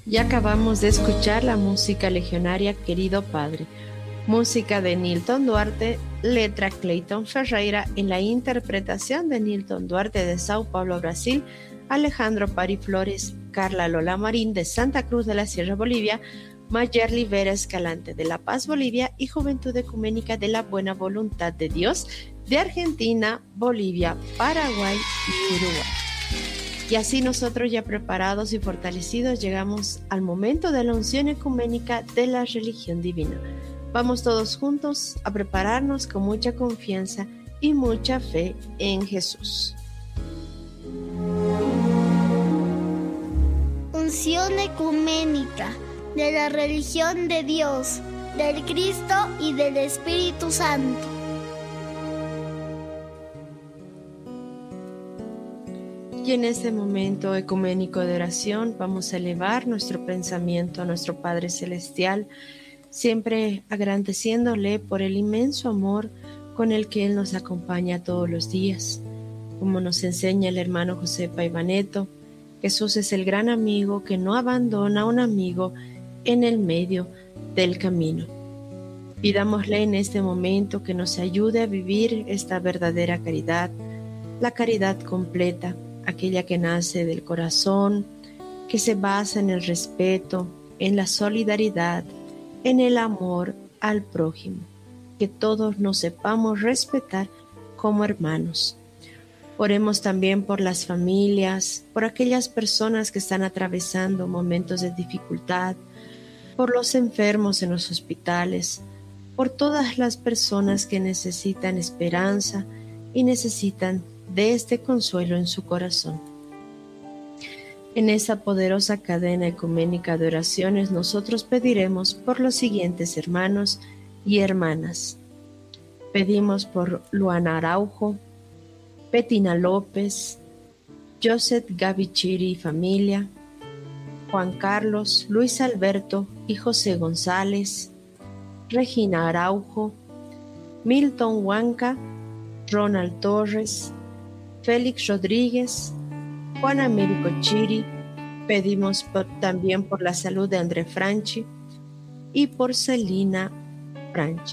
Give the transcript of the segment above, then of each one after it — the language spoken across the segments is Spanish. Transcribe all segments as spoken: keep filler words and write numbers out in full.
Y acabamos de escuchar la música legionaria Querido Padre, música de Nilton Duarte, letra Clayton Ferreira, en la interpretación de Nilton Duarte de Sao Paulo, Brasil, Alejandro Pari Flores, Carla Lola Marín de Santa Cruz de la Sierra, Bolivia, Mayerly Vera Escalante de La Paz, Bolivia, y Juventud Ecuménica de la Buena Voluntad de Dios de Argentina, Bolivia, Paraguay y Uruguay. Y así nosotros, ya preparados y fortalecidos, llegamos al momento de la unción ecuménica de la religión divina. Vamos todos juntos a prepararnos con mucha confianza y mucha fe en Jesús. Unción ecuménica de la religión de Dios, del Cristo y del Espíritu Santo. Y en este momento ecuménico de oración vamos a elevar nuestro pensamiento a nuestro Padre Celestial, siempre agradeciéndole por el inmenso amor con el que Él nos acompaña todos los días. Como nos enseña el hermano José Paivaneto, Jesús es el gran amigo que no abandona a un amigo en el medio del camino. Pidámosle en este momento que nos ayude a vivir esta verdadera caridad, la caridad completa, aquella que nace del corazón, que se basa en el respeto, en la solidaridad, en el amor al prójimo, que todos nos sepamos respetar como hermanos. Oremos también por las familias, por aquellas personas que están atravesando momentos de dificultad, por los enfermos en los hospitales, por todas las personas que necesitan esperanza y necesitan de este consuelo en su corazón. En esa poderosa cadena ecuménica de oraciones nosotros pediremos por los siguientes hermanos y hermanas. Pedimos por Luana Araujo, Petina López, Joseph Gavichiri y familia, Juan Carlos, Luis Alberto y José González, Regina Araujo, Milton Huanca, Ronald Torres, Félix Rodríguez, Juan Américo Chiri. Pedimos por, también por la salud de André Franchi y por Celina Franchi.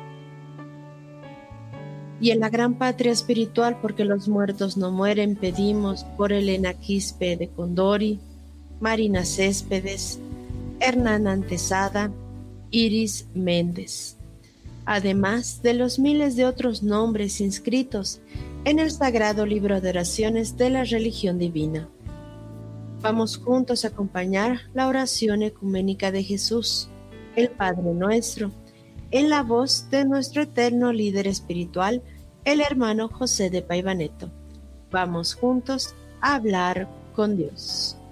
Y en la gran patria espiritual, porque los muertos no mueren, pedimos por Elena Quispe de Condori, Marina Céspedes, Hernán Antesada, Iris Méndez, además de los miles de otros nombres inscritos en el Sagrado Libro de Oraciones de la Religión Divina. Vamos juntos a acompañar la oración ecuménica de Jesús, el Padre Nuestro, en la voz de nuestro eterno líder espiritual, el hermano José de Paivaneto. Vamos juntos a hablar con Dios.